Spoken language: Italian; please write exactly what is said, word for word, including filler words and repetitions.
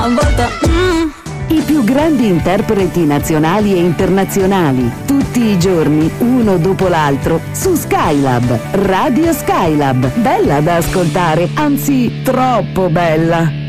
A volte, mm. I più grandi interpreti nazionali e internazionali, tutti i giorni, uno dopo l'altro, su Skylab, Radio Skylab. Bella da ascoltare, anzi troppo bella.